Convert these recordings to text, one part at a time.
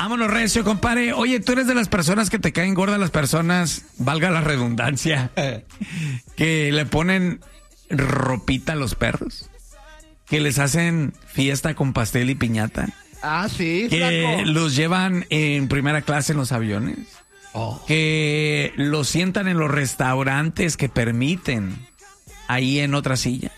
Vámonos, recio, compadre. Oye, ¿tú eres de las personas que te caen gordas las personas, valga la redundancia, que le ponen ropita a los perros? Que les hacen fiesta con pastel y piñata. Ah, sí, que flaco. los llevan en primera clase en los aviones. Que los sientan en los restaurantes que permiten ahí en otra silla.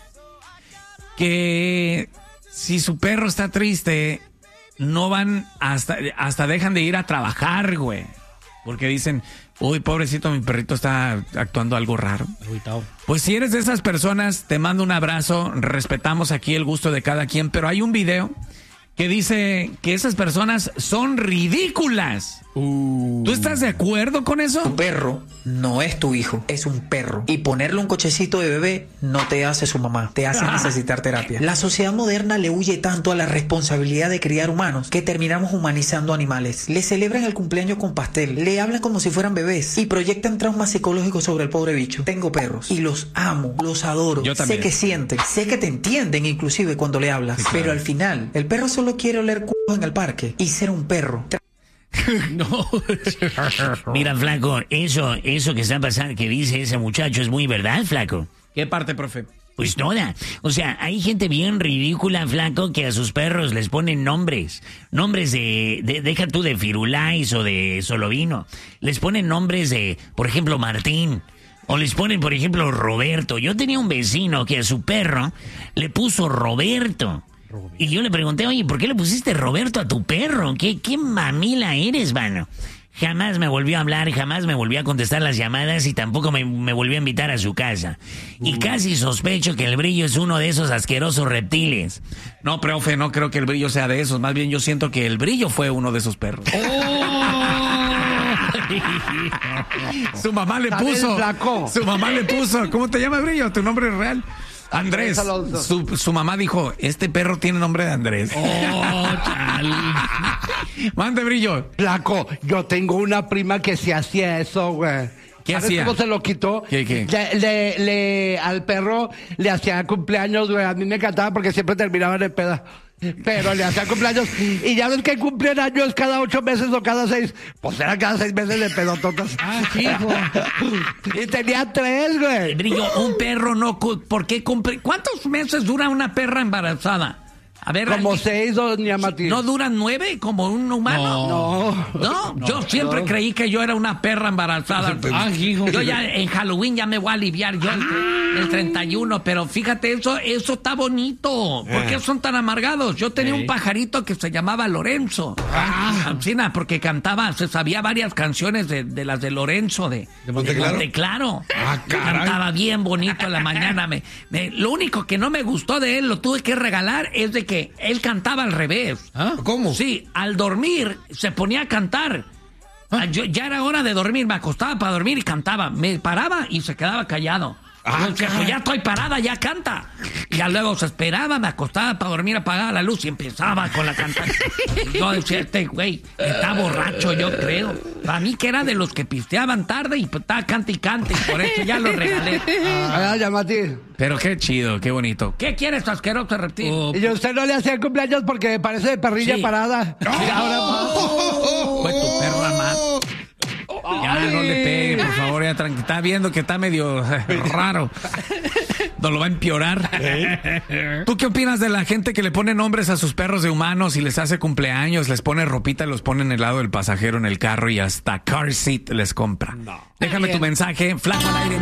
Que si su perro está triste, no van hasta dejan de ir a trabajar, güey. Porque dicen, uy, pobrecito, mi perrito está actuando algo raro. Pues si eres de esas personas, te mando un abrazo. Respetamos aquí el gusto de cada quien, pero hay un video que dice que esas personas son ridículas. ¿Tú estás de acuerdo con eso? Tu perro no es tu hijo, es un perro. Y ponerle un cochecito de bebé no te hace su mamá, te hace necesitar terapia. La sociedad moderna le huye tanto a la responsabilidad de criar humanos que terminamos humanizando animales. Le celebran el cumpleaños con pastel, le hablan como si fueran bebés y proyectan traumas psicológicos sobre el pobre bicho. Tengo perros y los amo, los adoro. Yo también. Sé que sienten, sé que te entienden inclusive cuando le hablas. Sí, claro. Pero al final, el perro solo quiere oler c*** en el parque y ser un perro. No. Mira, flaco, eso que está pasando, que dice ese muchacho, es muy verdad, flaco. ¿Qué parte, profe? Pues toda. O sea, hay gente bien ridícula, flaco, que a sus perros les ponen nombres. Nombres deja tú de Firulais o de Solovino. Les ponen nombres de, por ejemplo, Martín. O les ponen, por ejemplo, Roberto. Yo tenía un vecino que a su perro le puso Roberto. Y yo le pregunté, oye, ¿por qué le pusiste Roberto a tu perro? ¿Qué mamila eres, mano? Jamás me volvió a hablar, jamás me volvió a contestar las llamadas y tampoco me volvió a invitar a su casa. Y casi sospecho que el Brillo es uno de esos asquerosos reptiles. No, profe, no creo que el Brillo sea de esos. Más bien yo siento que el Brillo fue uno de esos perros. Su mamá le puso, ¿cómo te llamas, Brillo? ¿Tu nombre es real? Andrés. Su mamá dijo, este perro tiene nombre de Andrés. Mande, Brillo. Flaco, yo tengo una prima que se hacía eso, güey. ¿Qué hacía? ¿Cómo se lo quitó? ¿Qué? Al perro le hacía cumpleaños, güey. A mí me encantaba porque siempre terminaban en peda. Pero le hacía cumpleaños. Y ya ves que cumplen años cada 8 meses o cada 6. Pues eran cada 6 meses de pedototas. Hijo. Y tenía 3, güey. Brillo, un perro no... ¿Por qué cumple? ¿Cuántos meses dura una perra embarazada? A ver, como 6, doña Matilde. ¿No duran 9 como un humano? No, yo siempre creí que yo era una perra embarazada. Hijo. Yo ya en Halloween ya me voy a aliviar, yo el 31, pero fíjate, eso está bonito. ¿Por qué son tan amargados? Yo tenía un pajarito que se llamaba Lorenzo. Porque cantaba, se sabía varias canciones de las de Lorenzo, de Monteclaro. Cantaba bien bonito en la mañana. Lo único que no me gustó de él, lo tuve que regalar, es de que él cantaba al revés. ¿Cómo? Sí, al dormir se ponía a cantar. Ya era hora de dormir, me acostaba para dormir y cantaba. Me paraba y se quedaba callado. Pues ya estoy parada, ya canta. Y ya luego se esperaba, me acostaba para dormir, apagaba la luz y empezaba con la cantada. Yo decía, este güey está borracho, yo creo. Para mí que era de los que pisteaban tarde y estaba cante y cante. Y por eso ya lo regalé. Llámate. Pero qué chido, qué bonito. ¿Qué quieres, asqueroso reptil? Y usted no le hacía cumpleaños porque me parece de perrilla parada. Fue tu perra más. Ya no le pegue, por favor, ya tranquilo. Está viendo que está medio raro. No lo va a empeorar. ¿Tú qué opinas de la gente que le pone nombres a sus perros de humanos y les hace cumpleaños, les pone ropita, los pone en el lado del pasajero en el carro y hasta car seat les compra? Déjame tu mensaje, Flaco al aire.